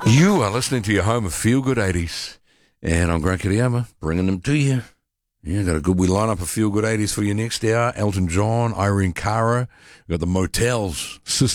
You are listening to your home of Feel Good 80s, and I'm Grant Kiriyama, bringing them to you. Yeah, got a good wee lineup of Feel Good 80s for you next hour. Elton John, Irene Cara, got the Motels, Sister